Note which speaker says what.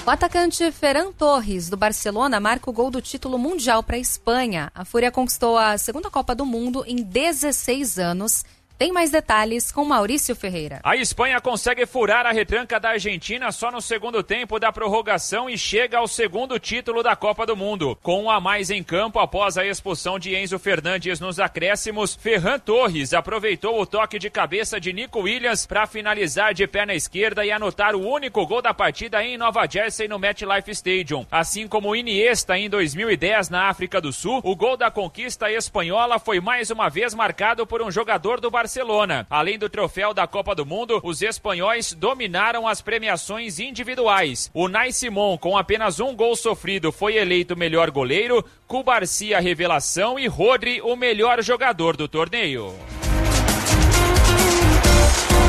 Speaker 1: O atacante Ferran Torres, do Barcelona, marca o gol do título mundial para a Espanha. A Fúria conquistou a segunda Copa do Mundo em 16 anos. Tem mais detalhes com Maurício Ferreira.
Speaker 2: A Espanha consegue furar a retranca da Argentina só no segundo tempo da prorrogação e chega ao segundo título da Copa do Mundo. Com um a mais em campo após a expulsão de Enzo Fernandes nos acréscimos, Ferran Torres aproveitou o toque de cabeça de Nico Williams para finalizar de perna esquerda e anotar o único gol da partida em Nova Jersey no MetLife Stadium. Assim como Iniesta em 2010 na África do Sul, o gol da conquista espanhola foi mais uma vez marcado por um jogador do Barcelona. Além do troféu da Copa do Mundo, os espanhóis dominaram as premiações individuais. Unai Simón, com apenas um gol sofrido, foi eleito melhor goleiro, Cubarsí a revelação e Rodri o melhor jogador do torneio.